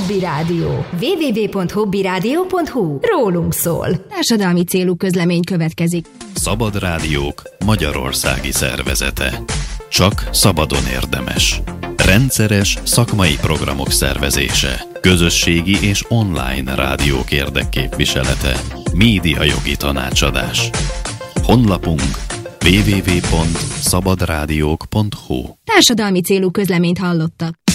Hobby Rádió. www.hobbyradio.hu. Rólunk szól. Társadalmi célú közlemény következik. Szabad Rádiók Magyarországi Szervezete. Csak szabadon érdemes. Rendszeres szakmai programok szervezése. Közösségi és online rádiók érdekképviselete. Médiajogi tanácsadás. Honlapunk www.szabadrádiók.hu. Társadalmi célú közleményt hallottak.